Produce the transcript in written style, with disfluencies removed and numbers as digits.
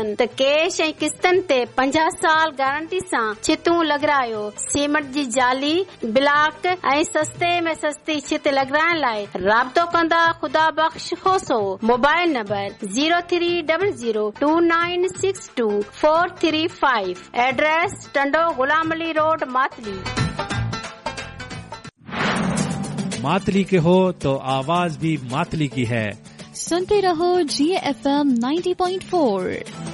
त कैश ऐं किस्तनि ते 50 साल गारंटी सां छितूं लॻारायो। सीमेंट जी जाली, ब्लॉक ऐं सस्ते में सस्ती छित लॻाइण लाइ राब्तो कंदा खुदा बख्श होसो। Mobile number 03002962 address Tando Ghulam Ali road Matali. Matali के हो तो आवाज भी मातली की है। सुनते रहो GFM 90.4।